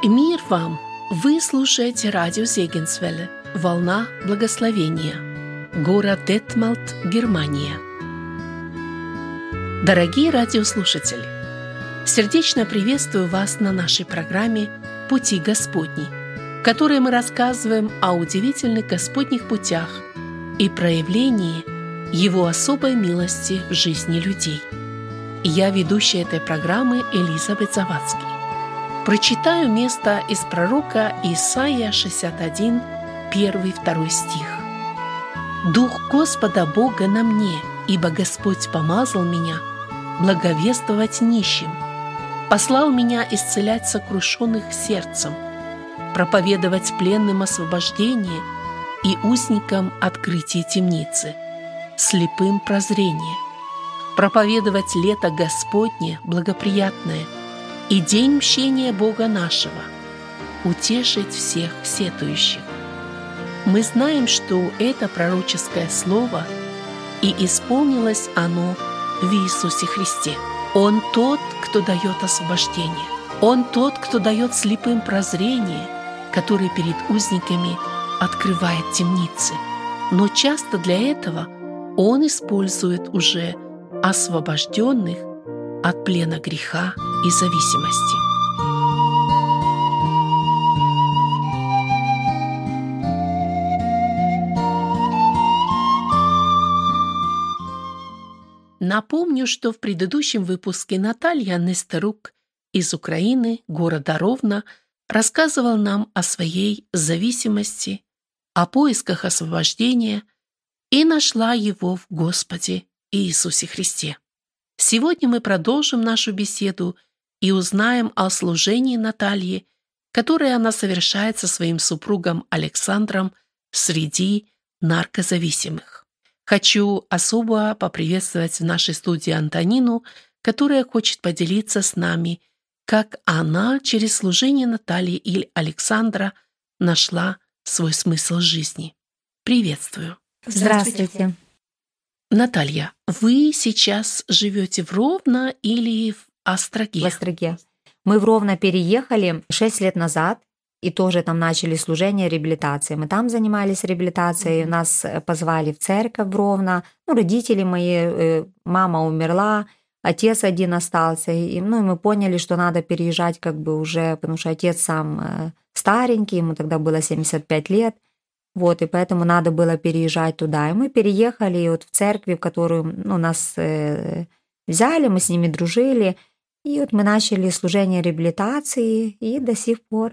Мир вам! Вы слушаете радио Зегенсвелле «Волна благословения», город Детмалт, Германия. Дорогие радиослушатели, сердечно приветствую вас на нашей программе «Пути Господни», в которой мы рассказываем о удивительных Господних путях и проявлении Его особой милости в жизни людей. Я ведущая этой программы Элизабет Завадский. Прочитаю место из пророка Исаия 61, 1-2 стих. «Дух Господа Бога на мне, ибо Господь помазал меня благовествовать нищим, послал меня исцелять сокрушенных сердцем, проповедовать пленным освобождение и узникам открытие темницы, слепым прозрение, проповедовать лето Господне благоприятное и день мщения Бога нашего, утешить всех сетующих». Мы знаем, что это пророческое слово, и исполнилось оно в Иисусе Христе. Он тот, кто дает освобождение. Он тот, кто дает слепым прозрение, который перед узниками открывает темницы. Но часто для этого Он использует уже освобожденных от плена греха и зависимости. Напомню, что в предыдущем выпуске Наталья Нестерук из Украины, города Ровно, рассказывала нам о своей зависимости, о поисках освобождения и нашла его в Господе Иисусе Христе. Сегодня мы продолжим нашу беседу и узнаем о служении Натальи, которое она совершает со своим супругом Александром среди наркозависимых. Хочу особо поприветствовать в нашей студии Антонину, которая хочет поделиться с нами, как она через служение Натальи и Александра нашла свой смысл жизни. Приветствую. Здравствуйте. Наталья, вы сейчас живете в Ровно или в Остроге? В Остроге. Мы в Ровно переехали 6 лет назад и тоже там начали служение реабилитации. Мы там занимались реабилитацией, нас позвали в церковь в Ровно. Родители мои, мама умерла, отец один остался. И мы поняли, что надо переезжать уже, потому что отец сам старенький, ему тогда было 75 лет. И поэтому надо было переезжать туда. И мы переехали и в церкви, в которую нас взяли, мы с ними дружили. И мы начали служение реабилитации и до сих пор.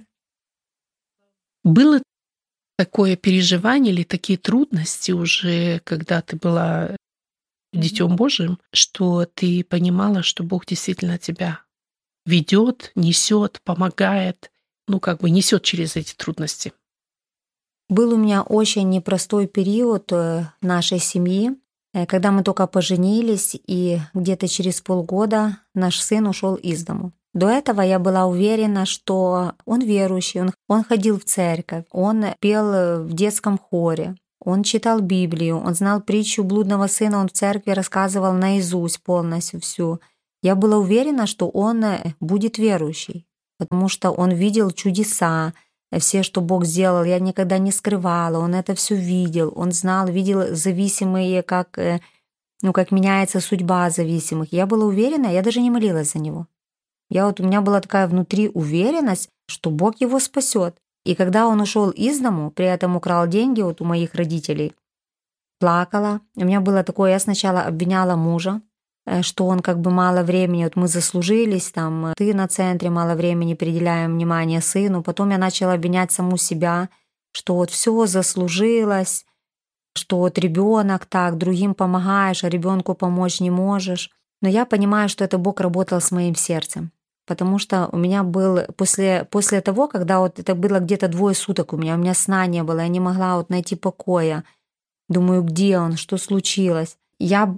Было такое переживание или такие трудности уже, когда ты была Детем Божьим, что ты понимала, что Бог действительно тебя ведет, несет, помогает, несет через эти трудности? Был у меня очень непростой период нашей семьи, когда мы только поженились, и где-то через полгода наш сын ушел из дому. До этого я была уверена, что он верующий, он ходил в церковь, он пел в детском хоре, он читал Библию, он знал притчу блудного сына, он в церкви рассказывал наизусть полностью всю. Я была уверена, что он будет верующий, потому что он видел чудеса, все, что Бог сделал, я никогда не скрывала, он это все видел, он знал, видел зависимые, как меняется судьба зависимых. Я была уверена, я даже не молилась за него. У меня была такая внутри уверенность, что Бог его спасет. И когда он ушел из дому, при этом украл деньги у моих родителей, плакала. У меня было такое, я сначала обвиняла мужа, что он мало времени, мы заслужились, ты на центре, мало времени приделяем внимание сыну. Потом я начала обвинять саму себя, что все заслужилось, что ребенок так, другим помогаешь, а ребенку помочь не можешь. Но я понимаю, что это Бог работал с моим сердцем. Потому что у меня был, после того, когда это было где-то 2 суток у меня сна не было, я не могла найти покоя. Думаю, где он, что случилось. Я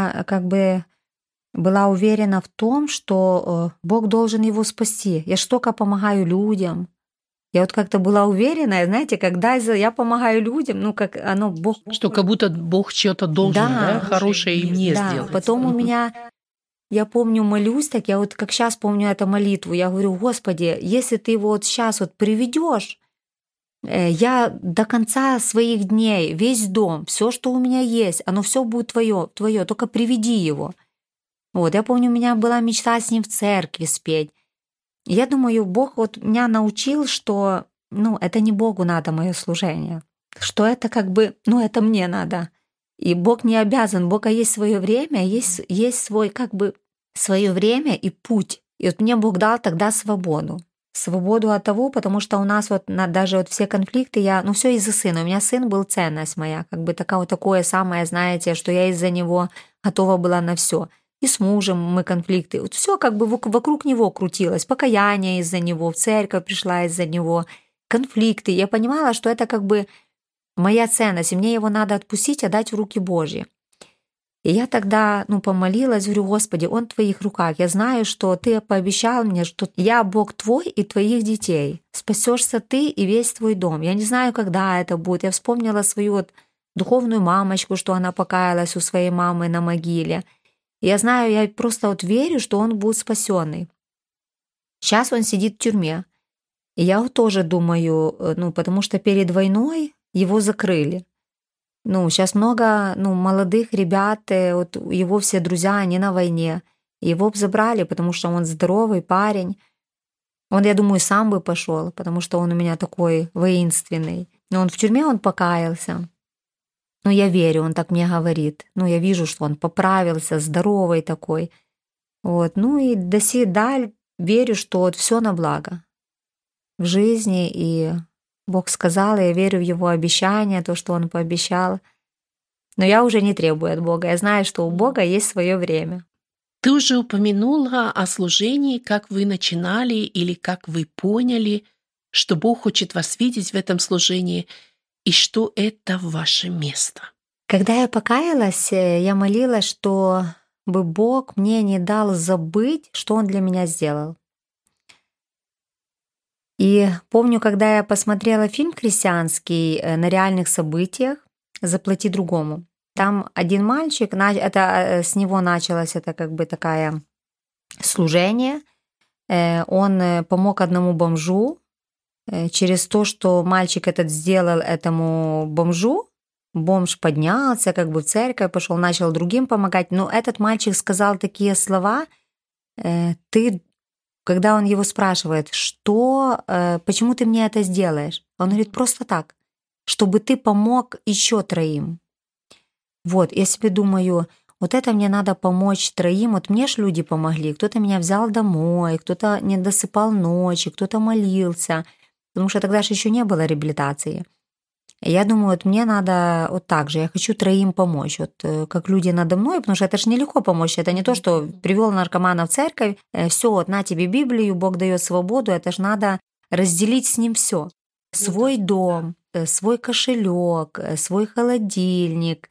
была уверена в том, что Бог должен его спасти. Я ж только помогаю людям. Я как-то была уверена, знаете, когда я помогаю людям, Бог... Что как будто Бог что-то должен, хорошее и мне сделать. Потом у меня Я помню, молюсь так, я вот как сейчас помню эту молитву, я говорю: Господи, если Ты его вот сейчас вот приведешь, я до конца своих дней, весь дом, все, что у меня есть, оно все будет твое, только приведи его. Вот, я помню, у меня была мечта с ним в церкви спеть. Я думаю, Бог вот меня научил, что, это не Богу надо мое служение, что это как бы, это мне надо. И Бог не обязан, у Бога есть свое время, есть свой как бы свое время и путь. И вот мне Бог дал тогда свободу. Свободу от того, потому что у нас вот даже вот все конфликты, все из-за сына. У меня сын был ценность моя, как бы такое самое, знаете, что я из-за него готова была на все. И с мужем мы конфликты. Вот все как бы вокруг него крутилось. Покаяние из-за него, в церковь пришла из-за него, конфликты. Я понимала, что это как бы моя ценность, и мне его надо отпустить, отдать в руки Божьи. И я тогда, помолилась, говорю: Господи, он в Твоих руках. Я знаю, что Ты пообещал мне, что я Бог Твой и Твоих детей. Спасешься Ты и весь Твой дом. Я не знаю, когда это будет. Я вспомнила свою вот духовную мамочку, что она покаялась у своей мамы на могиле. И я знаю, я просто вот верю, что он будет спасенный. Сейчас он сидит в тюрьме. И я вот тоже думаю, потому что перед войной его закрыли. Сейчас много, молодых ребят, вот его все друзья, они на войне. Его бы забрали, потому что он здоровый парень. Он, я думаю, сам бы пошел, потому что он у меня такой воинственный. Но он в тюрьме, он покаялся. Я верю, он так мне говорит. Я вижу, что он поправился, здоровый такой. Вот, и до сих пор верю, что вот все на благо в жизни, и Бог сказал, и я верю в Его обещание, то, что Он пообещал. Но я уже не требую от Бога. Я знаю, что у Бога есть свое время. Ты уже упомянула о служении, как вы начинали или как вы поняли, что Бог хочет вас видеть в этом служении и что это ваше место. Когда я покаялась, я молилась, чтобы Бог мне не дал забыть, что Он для меня сделал. И помню, когда я посмотрела фильм христианский на реальных событиях «Заплати другому». Там один мальчик, это с него началось это как бы такое служение. Он помог одному бомжу. Через то, что мальчик этот сделал этому бомжу, бомж поднялся, как бы в церковь пошел, начал другим помогать. Но этот мальчик сказал такие слова, когда он его спрашивает, почему ты мне это сделаешь? Он говорит: просто так, чтобы ты помог еще 3. Вот, я себе думаю, вот это мне надо помочь 3. Вот мне ж люди помогли. Кто-то меня взял домой, кто-то не досыпал ночи, кто-то молился, потому что тогда же еще не было реабилитации. Я думаю, вот мне надо вот так же, я хочу 3 помочь, вот как люди надо мной, потому что это же нелегко помочь, это не то, что привел наркомана в церковь, все, вот на тебе Библию, Бог дает свободу, это же надо разделить с ним все. Свой дом, свой кошелек, свой холодильник,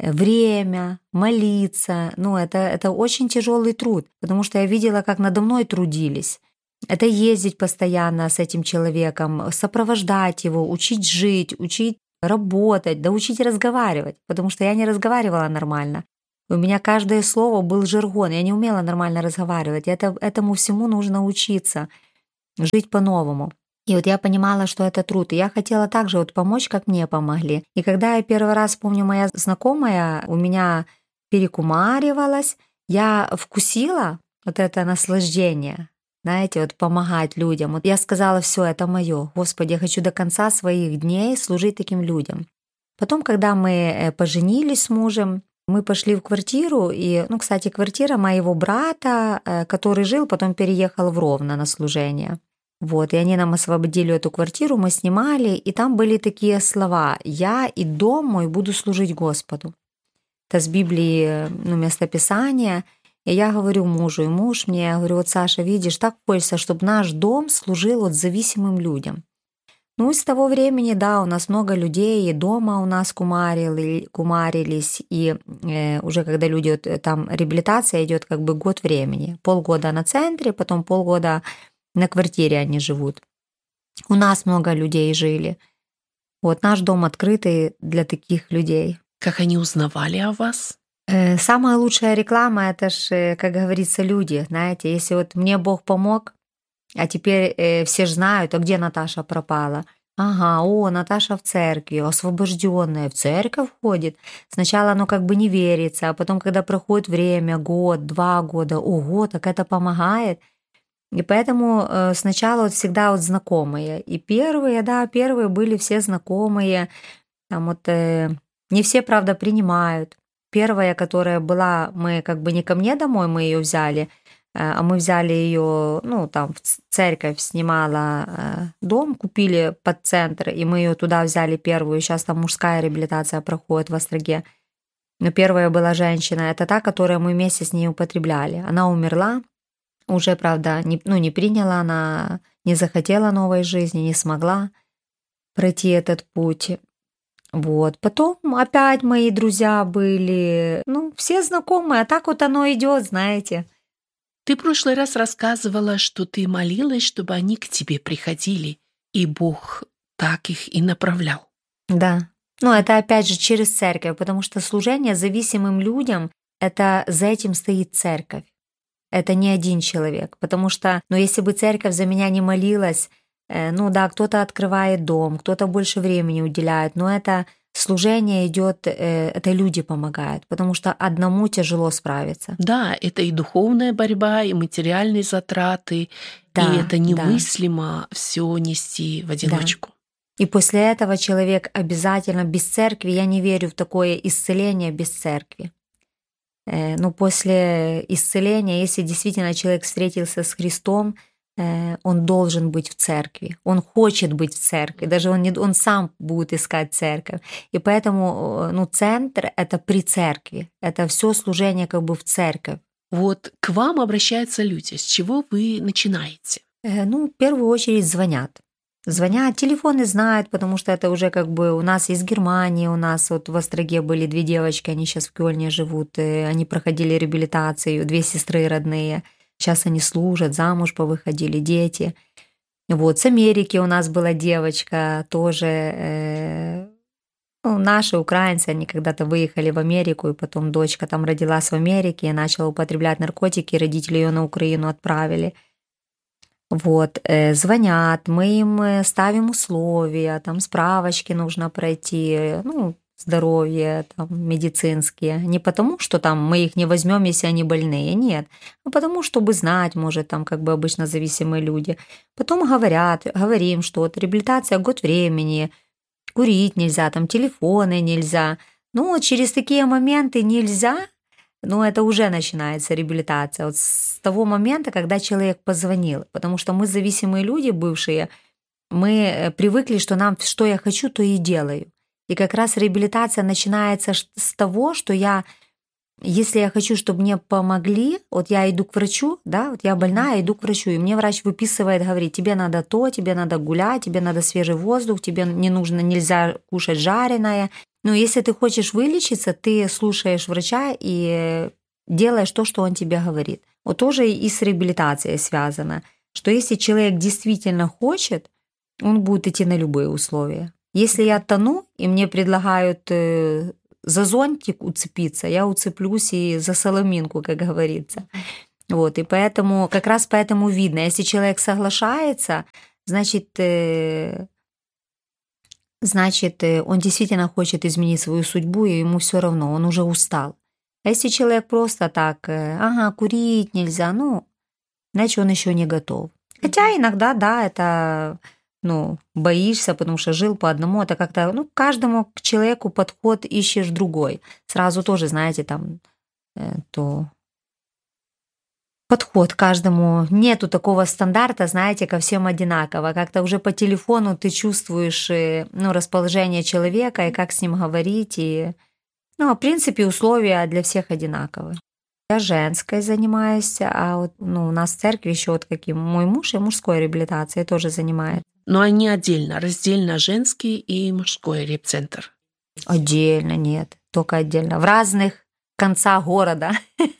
время, молиться. Это очень тяжелый труд, потому что я видела, как надо мной трудились. Это ездить постоянно с этим человеком, сопровождать его, учить жить, учить работать, да учить разговаривать, потому что я не разговаривала нормально. У меня каждое слово был жаргон, я не умела нормально разговаривать. Этому всему нужно учиться, жить по-новому. И вот я понимала, что это труд, и я хотела также вот помочь, как мне помогли. И когда я первый раз, помню, моя знакомая у меня перекумаривалась, я вкусила вот это наслаждение, знаете, вот помогать людям. Вот я сказала: все, это мое. Господи, я хочу до конца своих дней служить таким людям. Потом, когда мы поженились с мужем, мы пошли в квартиру, и, кстати, квартира моего брата, который жил, потом переехал в Ровно на служение. Вот, и они нам освободили эту квартиру, мы снимали, и там были такие слова: «Я и дом мой буду служить Господу». Это с Библии, местописание. И я говорю мужу, и муж мне, я говорю: вот, Саша, видишь, так хочется, чтобы наш дом служил вот зависимым людям. И с того времени, да, у нас много людей, и дома у нас кумарились, и уже когда люди, там реабилитация идет как бы год времени. Полгода на центре, потом полгода на квартире они живут. У нас много людей жили. Вот наш дом открытый для таких людей. Как они узнавали о вас? Самая лучшая реклама — это ж, как говорится, люди. Знаете, если вот мне Бог помог, а теперь все ж знают, а где Наташа пропала? Ага, о, Наташа в церкви, освобожденная, в церковь ходит. Сначала оно как бы не верится, а потом, когда проходит время, год, 2 года, ого, так это помогает. И поэтому сначала вот всегда вот знакомые. И первые были все знакомые. Там вот не все, правда, принимают. Первая, которая была, мы как бы не ко мне домой мы ее взяли, а мы взяли ее, ну, там в церковь снимала дом, купили под центр, и мы ее туда взяли первую. Сейчас там мужская реабилитация проходит в Остроге. Но первая была женщина, это та, которую мы вместе с ней употребляли. Она умерла, уже, правда, не приняла она, не захотела новой жизни, не смогла пройти этот путь. Вот. Потом опять мои друзья были, ну, все знакомые, а так вот оно идет, знаете. Ты в прошлый раз рассказывала, что ты молилась, чтобы они к тебе приходили, и Бог так их и направлял. Да. Ну, это опять же через церковь, потому что служение зависимым людям, это за этим стоит церковь. Это не один человек, потому что, ну, если бы церковь за меня не молилась, ну да, кто-то открывает дом, кто-то больше времени уделяет, но это служение идет, это люди помогают, потому что одному тяжело справиться. Да, это и духовная борьба, и материальные затраты, Да, и это немыслимо все нести в одиночку. И после этого человек обязательно без церкви, я не верю в такое исцеление без церкви. Ну, после исцеления, если действительно человек встретился с Христом, он должен быть в церкви, он хочет быть в церкви, даже он сам будет искать церковь. И поэтому, ну, центр — это при церкви, это все служение как бы в церковь. Вот к вам обращаются люди, с чего вы начинаете? Ну, в первую очередь звонят. Звонят, телефоны знают, потому что это уже как бы у нас из Германии, у нас вот в Остроге были 2 девочки, они сейчас в Кёльне живут, они проходили реабилитацию, 2 сестры родные. Сейчас они служат, замуж повыходили, дети. Вот, с Америки у нас была девочка, тоже, ну, наши украинцы, они когда-то выехали в Америку, и потом дочка там родилась в Америке и начала употреблять наркотики, родители ее на Украину отправили. Вот, звонят, мы им ставим условия, там справочки нужно пройти, ну, здоровье, там, медицинские. Не потому, что там мы их не возьмем, если они больные, нет. А потому, чтобы знать, может, там как бы обычно зависимые люди. Потом говорим, что вот реабилитация год времени, курить нельзя, там телефоны нельзя. Ну, вот через такие моменты нельзя, но это уже начинается реабилитация. Вот с того момента, когда человек позвонил. Потому что мы зависимые люди бывшие, мы привыкли, что я хочу, то и делаю. И как раз реабилитация начинается с того, что если я хочу, чтобы мне помогли, вот я иду к врачу, да, вот я больная, иду к врачу, и мне врач выписывает, говорит, тебе надо то, тебе надо гулять, тебе надо свежий воздух, тебе нельзя кушать жареное. Но если ты хочешь вылечиться, ты слушаешь врача и делаешь то, что он тебе говорит. Вот тоже и с реабилитацией связано, что если человек действительно хочет, он будет идти на любые условия. Если я тону, и мне предлагают за зонтик уцепиться, я уцеплюсь и за соломинку, как говорится. Вот, и поэтому, как раз поэтому видно, если человек соглашается, значит, он действительно хочет изменить свою судьбу, и ему все равно, он уже устал. А если человек просто так, курить нельзя, ну, значит, он еще не готов. Хотя иногда, да, это... Ну, боишься, потому что жил по одному, это как-то, ну, каждому к человеку подход ищешь другой. Сразу тоже, знаете, там, подход каждому, нету такого стандарта, знаете, ко всем одинаково. Как-то уже по телефону ты чувствуешь, ну, расположение человека и как с ним говорить. И, ну, в принципе, условия для всех одинаковые. Я женской занимаюсь, а вот, ну, у нас в церкви еще вот каким мой муж и мужской реабилитацией тоже занимается. Но они отдельно, раздельно женский и мужской репцентр. Отдельно, нет, только отдельно. В разных концах города.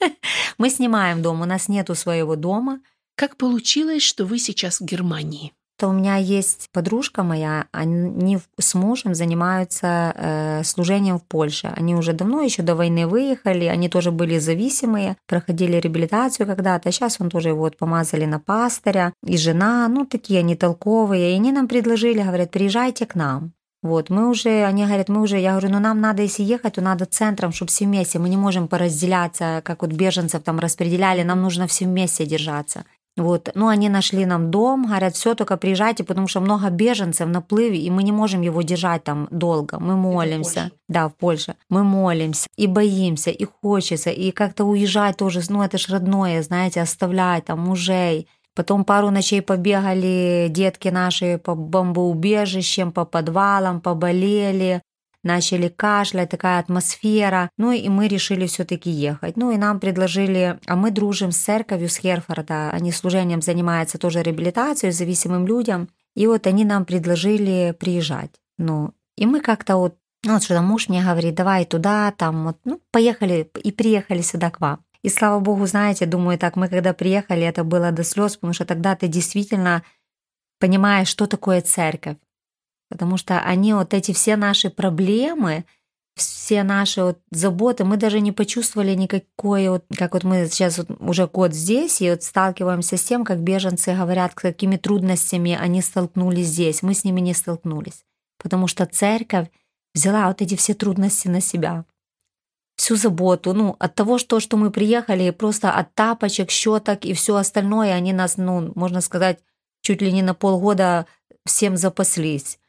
Мы снимаем дом, у нас нету своего дома. Как получилось, что вы сейчас в Германии? У меня есть подружка моя, они с мужем занимаются служением в Польше. Они уже давно, еще до войны выехали, они тоже были зависимые, проходили реабилитацию когда-то. Сейчас он тоже его помазали на пастыря. И жена, такие они толковые. И они нам предложили, говорят, приезжайте к нам. Они говорят, я говорю, нам надо, если ехать, то надо центром, чтобы все вместе. Мы не можем поразделяться, как беженцев там распределяли, нам нужно все вместе держаться. Они нашли нам дом, говорят, все, только приезжайте, потому что много беженцев на плыве, и мы не можем его держать там долго. Мы молимся. В Польше. Мы молимся и боимся, и хочется, и как-то уезжать тоже, это ж родное, знаете, оставлять там мужей. Потом пару ночей побегали детки наши по бомбоубежищам, по подвалам, поболели, начали кашлять, такая атмосфера. И мы решили все-таки ехать. И нам предложили, а мы дружим с церковью, с Херфорда, они служением занимаются тоже реабилитацией зависимым людям. И они нам предложили приезжать. И мы как-то что-то муж мне говорит, давай туда, поехали, и приехали сюда к вам. И слава Богу, знаете, думаю, так, мы когда приехали, это было до слез, потому что тогда ты действительно понимаешь, что такое церковь. Потому что они эти все наши проблемы, все наши заботы, мы даже не почувствовали никакой, как мы сейчас уже год здесь, и сталкиваемся с тем, как беженцы говорят, с какими трудностями они столкнулись здесь. Мы с ними не столкнулись, потому что церковь взяла эти все трудности на себя. Всю заботу, от того, что мы приехали, просто от тапочек, щеток и все остальное, они нас, можно сказать, чуть ли не на полгода всем запаслись.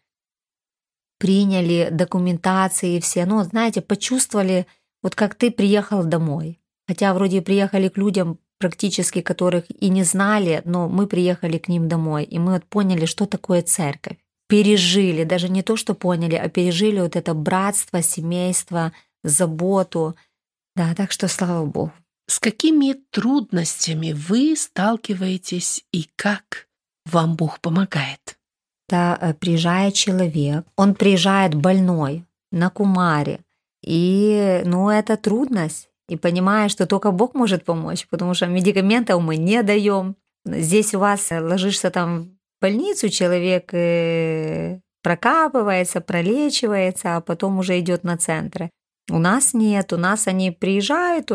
Приняли документации все, знаете, почувствовали, как ты приехал домой. Хотя вроде приехали к людям практически, которых и не знали, но мы приехали к ним домой, и мы поняли, что такое церковь. Пережили, даже не то, что поняли, а пережили это братство, семейство, заботу. Да, так что слава Богу. С какими трудностями вы сталкиваетесь и как вам Бог помогает? Да, приезжает человек, он приезжает больной на Кумаре, и, это трудность, и понимаешь, что только Бог может помочь, потому что медикаментов мы не даем. Здесь у вас ложишься там в больницу, человек прокапывается, пролечивается, а потом уже идет на центры. У нас нет, у нас они приезжают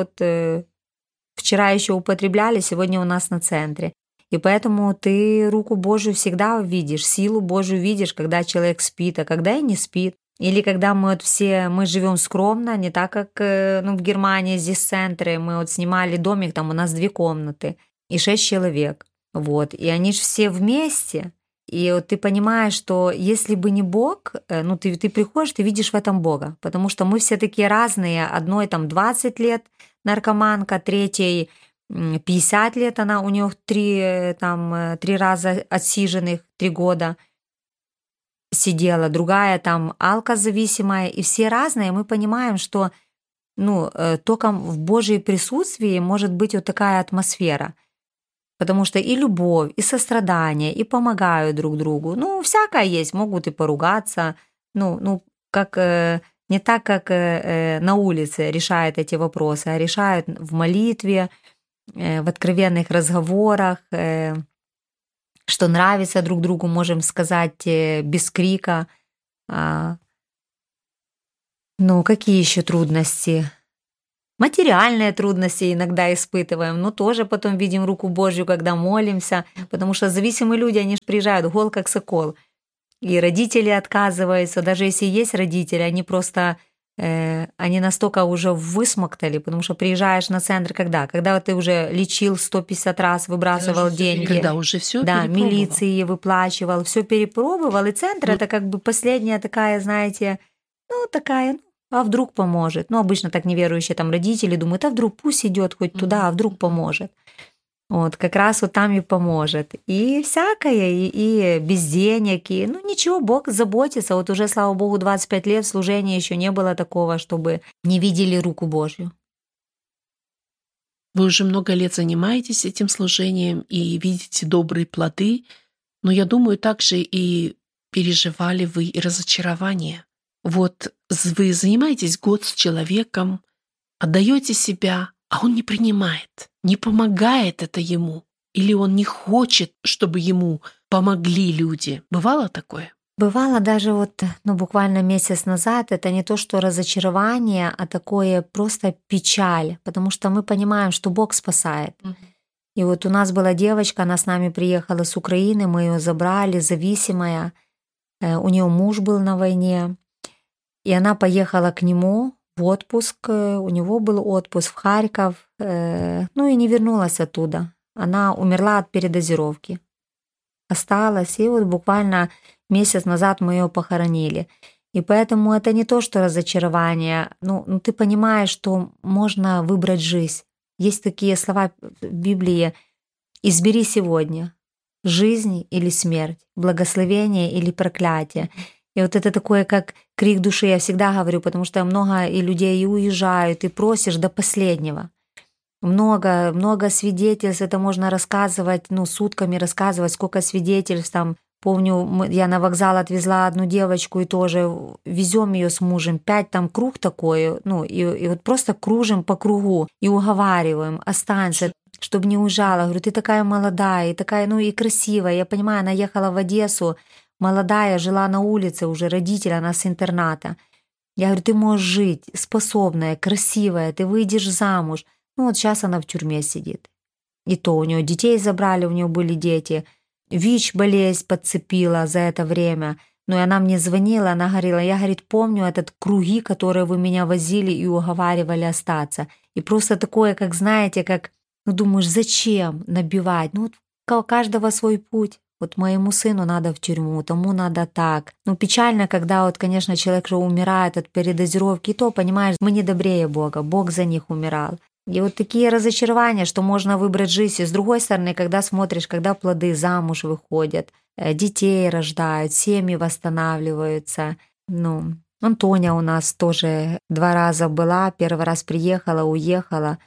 вчера еще употребляли, сегодня у нас на центре. И поэтому ты руку Божию всегда видишь, силу Божию видишь, когда человек спит, а когда и не спит. Или когда мы мы живем скромно, не так, как в Германии, здесь центры, мы снимали домик, там у нас 2 комнаты и 6 человек. И они же все вместе. И ты понимаешь, что если бы не Бог, ты приходишь, ты видишь в этом Бога, потому что мы все такие разные. Одной 20 лет наркоманка, третьей 50 лет, у нее 3 раза отсиженных, 3 года сидела, другая алкозависимая, и все разные. Мы понимаем, что только в Божьем присутствии может быть такая атмосфера. Потому что и любовь, и сострадание, и помогают друг другу. Всякое есть, могут и поругаться. Не так, как на улице решают эти вопросы, а решают в молитве, в откровенных разговорах, что нравится друг другу, можем сказать без крика. Какие еще трудности? Материальные трудности иногда испытываем, но тоже потом видим руку Божью, когда молимся, потому что зависимые люди, они же приезжают гол как сокол. И родители отказываются, даже если есть родители, они просто, они настолько уже высмоктали, потому что приезжаешь на центр когда? Когда ты уже лечил 150 раз, выбрасывал деньги. Когда уже все перепробовал. Милиции выплачивал, все перепробовал, и центр это как бы последняя такая, знаете, а вдруг поможет. Обычно так неверующие родители думают, а вдруг пусть идет хоть туда, а вдруг поможет. Как раз там и поможет. И всякое, и без денег, и ничего, Бог заботится. Уже, слава Богу, 25 лет служения еще не было такого, чтобы не видели руку Божью. Вы уже много лет занимаетесь этим служением и видите добрые плоды, но я думаю, также и переживали вы и разочарование. Вы занимаетесь год с человеком, отдаете себя, а он не принимает, не помогает это ему. Или он не хочет, чтобы ему помогли люди? Бывало такое? Бывало даже буквально месяц назад, это не то, что разочарование, а такое просто печаль, потому что мы понимаем, что Бог спасает. И у нас была девочка, она с нами приехала с Украины, мы ее забрали, зависимая, у нее муж был на войне, и она поехала к нему в отпуск, у него был отпуск в Харьков, и не вернулась оттуда. Она умерла от передозировки. Осталась, и буквально месяц назад мы ее похоронили. И поэтому это не то, что разочарование. Ты понимаешь, что можно выбрать жизнь. Есть такие слова в Библии: «Избери сегодня жизнь или смерть, благословение или проклятие». И это такое, как крик души, я всегда говорю, потому что много и людей и уезжают, и просишь до последнего. Много свидетельств, это можно рассказывать, сутками рассказывать, сколько свидетельств там. Помню, я на вокзал отвезла одну девочку и тоже везем ее с мужем, 5 там круг такой, и просто кружим по кругу и уговариваем: останься, чтобы не уезжала. Говорю, ты такая молодая, и такая, и красивая. Я понимаю, она ехала в Одессу, молодая, жила на улице уже, родители, она с интерната. Я говорю, ты можешь жить, способная, красивая, ты выйдешь замуж. Сейчас она в тюрьме сидит. И то у нее детей забрали, у нее были дети. ВИЧ болезнь подцепила за это время. И она мне звонила, она говорила, я, говорит, помню этот круги, которые вы меня возили и уговаривали остаться. И просто такое, как, знаете, как, думаешь, зачем набивать? У каждого свой путь. Моему сыну надо в тюрьму, тому надо так. Печально, когда конечно, человек же умирает от передозировки, и то, понимаешь, мы не добрее Бога, Бог за них умирал. И такие разочарования, что можно выбрать жизнь. И с другой стороны, когда смотришь, когда плоды замуж выходят, детей рождают, семьи восстанавливаются. Антоня у нас тоже 2 раза была, 1 раз приехала, уехала,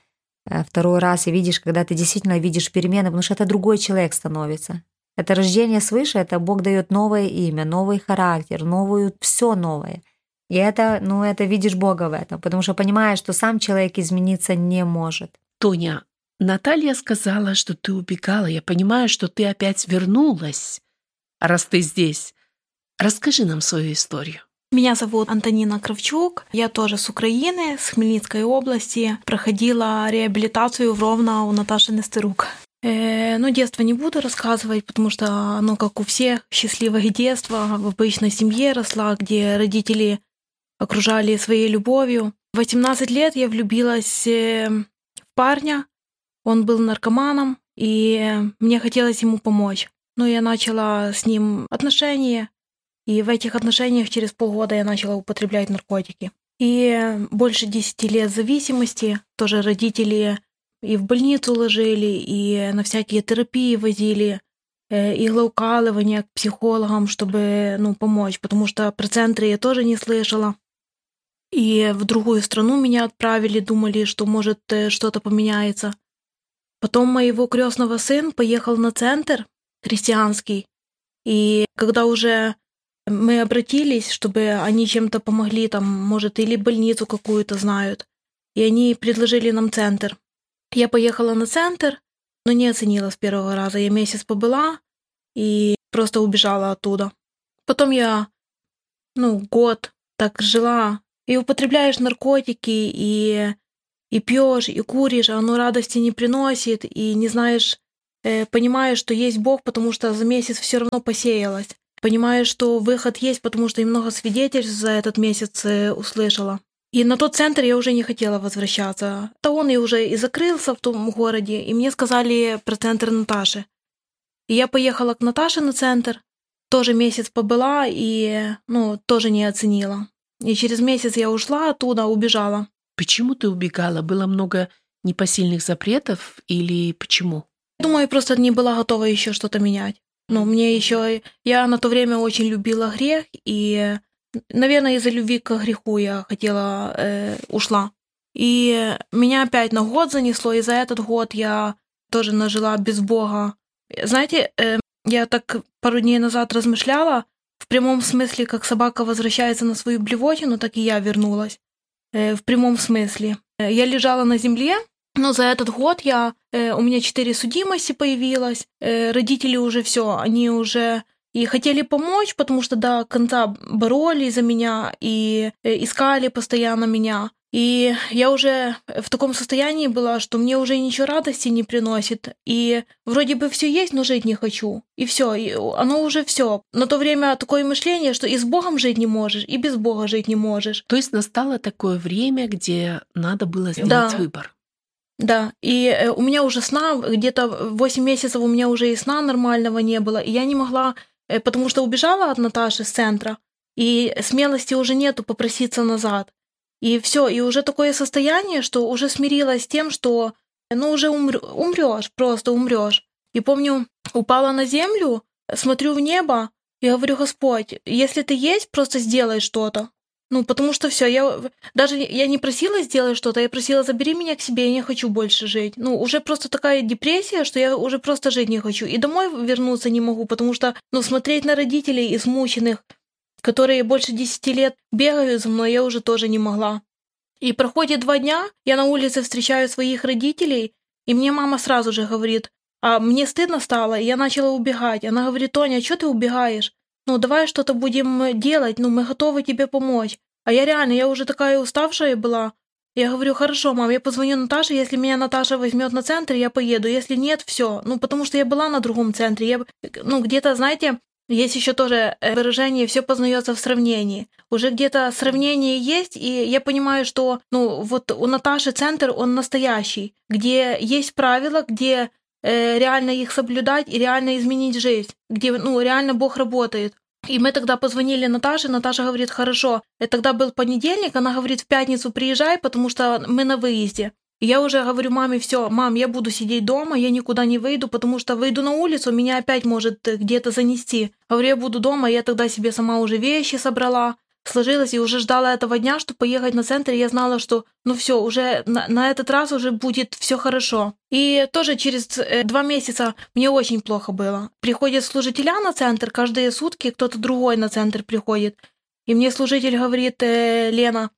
2 раз, и видишь, когда ты действительно видишь перемены, потому что это другой человек становится. Это рождение свыше, это Бог дает новое имя, новый характер, все новое. И это видишь Бога в этом, потому что понимаешь, что сам человек измениться не может. Тоня, Наталья сказала, что ты убегала. Я понимаю, что ты опять вернулась, раз ты здесь. Расскажи нам свою историю. Меня зовут Антонина Кравчук. Я тоже с Украины, с Хмельницкой области. Проходила реабилитацию в Ровно у Наташи Нестерук. Детство не буду рассказывать, потому что оно, как у всех, счастливое детство, в обычной семье росла, где родители окружали своей любовью. В 18 лет я влюбилась в парня. Он был наркоманом, и мне хотелось ему помочь. Я начала с ним отношения, и в этих отношениях через полгода я начала употреблять наркотики. И больше 10 лет зависимости. Тоже родители и в больницу ложили, и на всякие терапии возили, иглоукалывания к психологам, чтобы помочь, потому что про центры я тоже не слышала. И в другую страну меня отправили, думали, что может что-то поменяется. Потом моего крестного сын поехал на центр христианский, и когда уже мы обратились, чтобы они чем-то помогли, там, может, или больницу какую-то знают, и они предложили нам центр. Я поехала на центр, но не оценила с 1 раза. Я месяц побыла и просто убежала оттуда. Потом я, год так жила. И употребляешь наркотики, и пьешь, и куришь, а оно радости не приносит, и не знаешь, понимаешь, что есть Бог, потому что за месяц все равно посеялась. Понимаешь, что выход есть, потому что и много свидетельств за этот месяц услышала. И на тот центр я уже не хотела возвращаться. То он и уже и закрылся в том городе, и мне сказали про центр Наташи. И я поехала к Наташе на центр, тоже месяц побыла и, тоже не оценила. И через месяц я ушла оттуда, убежала. Почему ты убегала? Было много непосильных запретов или почему? Думаю, просто не была готова еще что-то менять. Мне еще... Я на то время очень любила грех, и, наверное, из-за любви к греху я ушла. И меня опять на год занесло, и за этот год я тоже нажила без Бога. Знаете, я так пару дней назад размышляла, в прямом смысле, как собака возвращается на свою блевотину, так и я вернулась. В прямом смысле. Я лежала на земле, Но за этот год у меня 4 судимости появилось, родители уже все, они уже и хотели помочь, потому что до конца боролись за меня и искали постоянно меня. И я уже в таком состоянии была, что мне уже ничего радости не приносит. И вроде бы все есть, но жить не хочу. И все, и оно уже все. На то время такое мышление, что и с Богом жить не можешь, и без Бога жить не можешь. То есть настало такое время, где надо было сделать выбор. Да, и у меня уже сна, где-то 8 месяцев у меня уже и сна нормального не было. И я не могла, потому что убежала от Наташи с центра, и смелости уже нету попроситься назад. И все, и уже такое состояние, что уже смирилась с тем, что уже умрешь, просто умрешь. И помню, упала на землю, смотрю в небо и говорю: Господь, если ты есть, просто сделай что-то. Потому что все, я не просила сделать что-то, я просила: забери меня к себе, я не хочу больше жить. Уже просто такая депрессия, что я уже просто жить не хочу. И домой вернуться не могу, потому что, смотреть на родителей измученных, которые больше 10 лет бегают за мной, я уже тоже не могла. И проходит 2 дня, я на улице встречаю своих родителей, и мне мама сразу же говорит: а мне стыдно стало, и я начала убегать. Она говорит: Тоня, что ты убегаешь? Давай что-то будем делать, мы готовы тебе помочь. А я уже такая уставшая была. Я говорю: хорошо, мам, я позвоню Наташе, если меня Наташа возьмет на центр, я поеду, если нет, все. Потому что я была на другом центре. Где-то, знаете, есть еще тоже выражение «все познается в сравнении». Уже где-то сравнение есть, и я понимаю, что вот у Наташи центр, он настоящий, где есть правила, где реально их соблюдать и реально изменить жизнь, где реально Бог работает. И мы тогда позвонили Наташе, Наташа говорит: хорошо. Тогда был понедельник, она говорит: в пятницу приезжай, потому что мы на выезде. И я уже говорю маме: все, мам, я буду сидеть дома, я никуда не выйду, потому что выйду на улицу, меня опять может где-то занести. Говорю: я буду дома, я тогда себе сама уже вещи собрала, сложилась и уже ждала этого дня, чтобы поехать на центр, и я знала, что все, уже на этот раз уже будет все хорошо. И тоже через 2 месяца мне очень плохо было. Приходят служителя на центр, каждые сутки кто-то другой на центр приходит. И мне служитель говорит: Лена,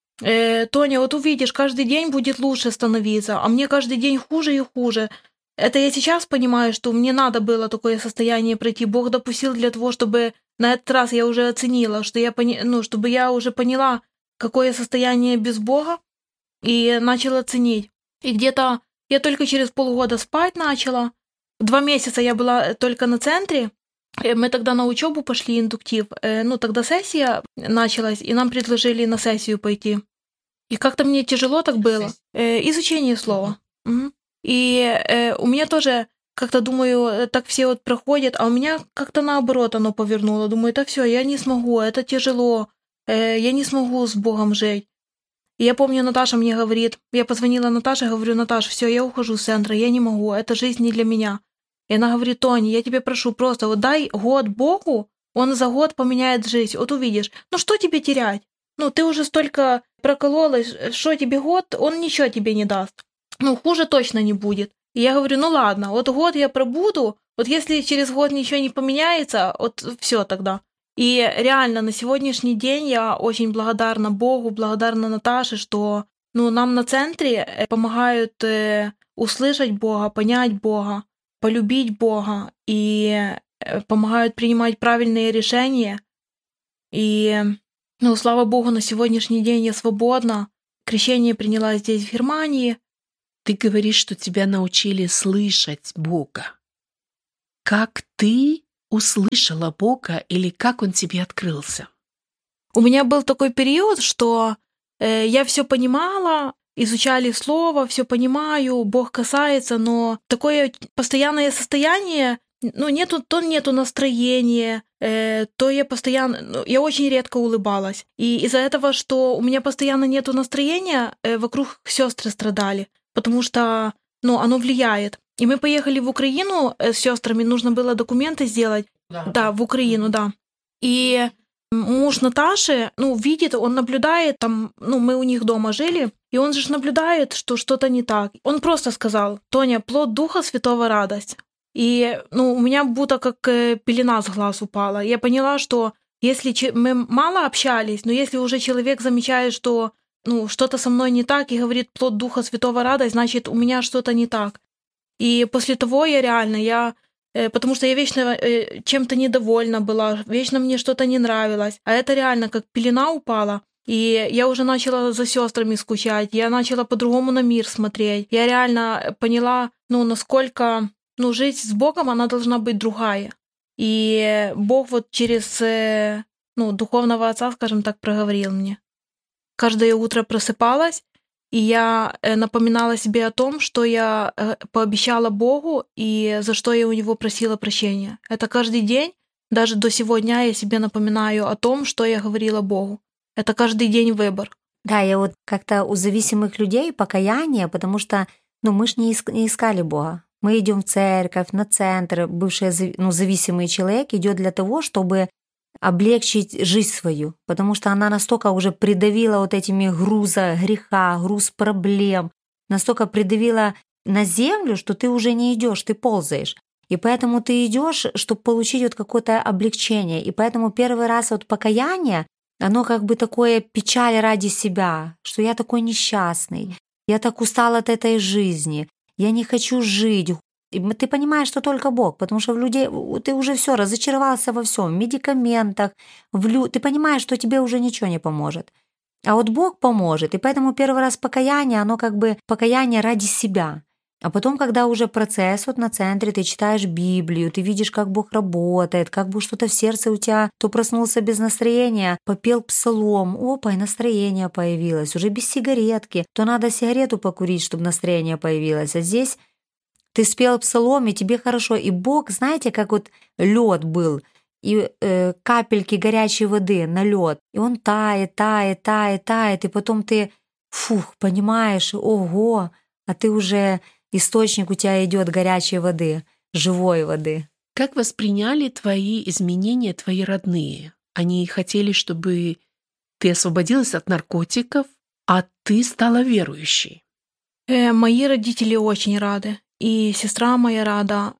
Тоня, вот увидишь, каждый день будет лучше становиться, а мне каждый день хуже и хуже. Это я сейчас понимаю, что мне надо было такое состояние пройти. Бог допустил для того, чтобы на этот раз я уже оценила, что чтобы я уже поняла, какое состояние без Бога, и начала ценить. И где-то я только через полгода спать начала. 2 месяца я была только на центре. Мы тогда на учебу пошли, индуктив. Тогда сессия началась, и нам предложили на сессию пойти. И как-то мне тяжело так было. Изучение слова. Угу. И у меня тоже, как-то думаю, так все вот проходят, а у меня как-то наоборот оно повернуло. Думаю: это все, я не смогу, это тяжело, я не смогу с Богом жить. И я помню, Наташа мне говорит, я позвонила Наташе, говорю: Наташ, все, я ухожу с центра, я не могу, эта жизнь не для меня. И она говорит: Тоня, я тебя прошу, просто вот дай год Богу, он за год поменяет жизнь, вот увидишь. Что тебе терять? Ты уже столько прокололась, что тебе год, он ничего тебе не даст. Хуже точно не будет. И я говорю: ладно, вот год я пробуду, вот если через год ничего не поменяется, вот все тогда. И реально на сегодняшний день я очень благодарна Богу, благодарна Наташе, что нам на центре помогают услышать Бога, понять Бога, полюбить Бога, и помогают принимать правильные решения. И, слава Богу, на сегодняшний день я свободна. Крещение приняла здесь, в Германии. Ты говоришь, что тебя научили слышать Бога. Как ты услышала Бога или как Он тебе открылся? У меня был такой период, что я все понимала, изучали слово, все понимаю, Бог касается, но такое постоянное состояние, нету настроения, то я постоянно, я очень редко улыбалась. И из-за этого, что у меня постоянно нету настроения, вокруг сестры страдали, потому что, оно влияет. И мы поехали в Украину с сестрами, нужно было документы сделать. Да, в Украину, да. И муж Наташи, видит, он наблюдает, там, мы у них дома жили, и он же наблюдает, что что-то не так. Он просто сказал: Тоня, плод Духа Святого радость. И, у меня будто как пелена с глаз упала. Я поняла, что если мы мало общались, но если уже человек замечает, что, что-то со мной не так, и говорит плод Духа Святого радость, значит, у меня что-то не так. И после того потому что я вечно чем-то недовольна была, вечно мне что-то не нравилось. А это реально как пелена упала. И я уже начала за сестрами скучать, я начала по-другому на мир смотреть. Я реально поняла, насколько жизнь с Богом, она должна быть другая. И Бог вот через духовного отца, скажем так, проговорил мне. Каждое утро просыпалась, и я напоминала себе о том, что я пообещала Богу и за что я у Него просила прощения. Это каждый день, даже до сего дня я себе напоминаю о том, что я говорила Богу. Это каждый день выбор. Да, я вот как-то у зависимых людей покаяние, потому что мы ж не искали Бога. Мы идем в церковь, на центр. Бывший зависимый человек идет для того, чтобы облегчить жизнь свою, потому что она настолько уже придавила вот этими груза греха, груз проблем, настолько придавила на землю, что ты уже не идешь, ты ползаешь. И поэтому ты идешь, чтобы получить вот какое-то облегчение. И поэтому первый раз вот покаяние, оно как бы такое печаль ради себя, что я такой несчастный, я так устал от этой жизни, я не хочу жить. И ты понимаешь, что только Бог, потому что в людей ты уже все разочаровался во всем, в медикаментах, ты понимаешь, что тебе уже ничего не поможет. А вот Бог поможет, и поэтому первый раз покаяние, оно как бы покаяние ради себя. А потом, когда уже процесс вот на центре, ты читаешь Библию, ты видишь, как Бог работает, как бы что-то в сердце у тебя, то проснулся без настроения, попел псалом, опа, и настроение появилось, уже без сигаретки, то надо сигарету покурить, чтобы настроение появилось, а здесь ты спел псалом, и тебе хорошо, и Бог, знаете, как вот лед был, и капельки горячей воды на лед, и он тает, тает, тает, тает, и потом ты, понимаешь, ого, а ты уже... Источник у тебя идет горячей воды, живой воды. Как восприняли твои изменения твои родные? Они хотели, чтобы ты освободилась от наркотиков, а ты стала верующей. Мои родители очень рады. И сестра моя рада.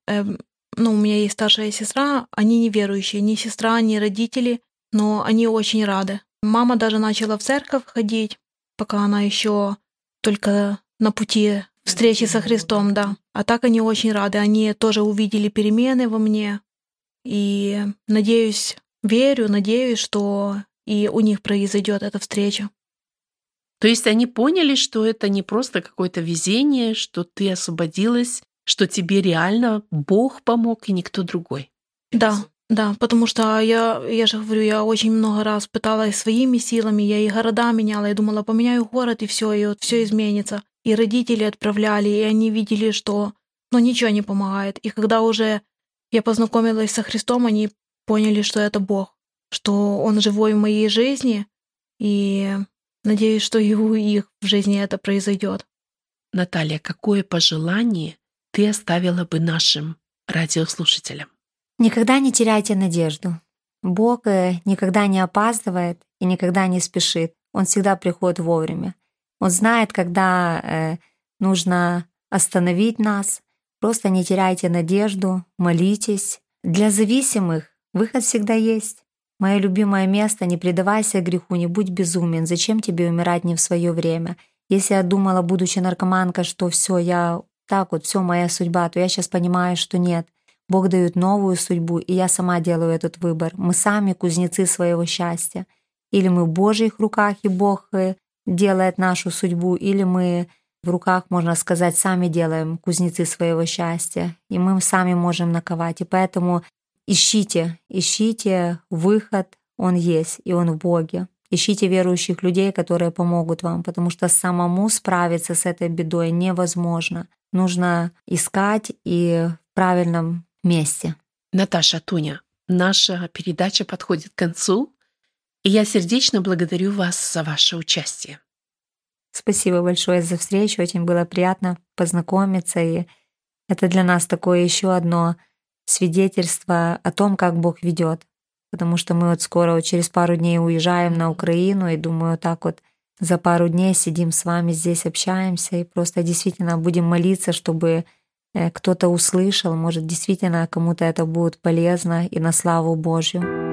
У меня есть старшая сестра, они не верующие, ни сестра, ни родители, но они очень рады. Мама даже начала в церковь ходить, пока она еще только на пути встречи со Христом, да. А так они очень рады. Они тоже увидели перемены во мне. И надеюсь, что и у них произойдет эта встреча. То есть они поняли, что это не просто какое-то везение, что ты освободилась, что тебе реально Бог помог и никто другой. Да, потому что я же говорю, я очень много раз пыталась своими силами, я и города меняла, я думала, поменяю город, и вот все изменится. И родители отправляли, и они видели, что ничего не помогает. И когда уже я познакомилась со Христом, они поняли, что это Бог, что Он живой в моей жизни, и надеюсь, что и у их в жизни это произойдет. Наталья, какое пожелание ты оставила бы нашим радиослушателям? Никогда не теряйте надежду. Бог никогда не опаздывает и никогда не спешит. Он всегда приходит вовремя. Он знает, когда нужно остановить нас. Просто не теряйте надежду, молитесь. Для зависимых выход всегда есть. Мое любимое место — не предавайся греху, не будь безумен. Зачем тебе умирать не в свое время? Если я думала, будучи наркоманкой, что все, все моя судьба, то я сейчас понимаю, что нет. Бог дает новую судьбу, и я сама делаю этот выбор. Мы сами кузнецы своего счастья. Или мы в Божьих руках, и Бог делает нашу судьбу, или мы в руках, можно сказать, сами делаем кузнецы своего счастья, и мы сами можем наковать. И поэтому ищите выход, он есть, и он в Боге. Ищите верующих людей, которые помогут вам, потому что самому справиться с этой бедой невозможно. Нужно искать и в правильном месте. Наташа, Туня, наша передача подходит к концу. И я сердечно благодарю вас за ваше участие. Спасибо большое за встречу. Очень было приятно познакомиться. И это для нас такое еще одно свидетельство о том, как Бог ведет. Потому что мы скоро, через пару дней уезжаем на Украину. И думаю, так вот за пару дней сидим с вами здесь, общаемся. И просто действительно будем молиться, чтобы кто-то услышал. Может, действительно кому-то это будет полезно и на славу Божью.